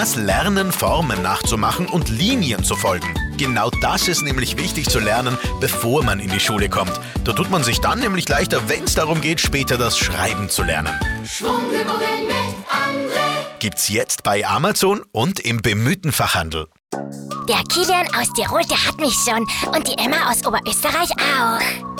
Das Lernen, Formen nachzumachen und Linien zu folgen. Genau das ist nämlich wichtig zu lernen, bevor man in die Schule kommt. Da tut man sich dann nämlich leichter, wenn es darum geht, später das Schreiben zu lernen. Schwummdelwummel mit André. Gibt's jetzt bei Amazon und im bemühten Fachhandel. Der Kilian aus Tirol, der hat mich schon. Und die Emma aus Oberösterreich auch.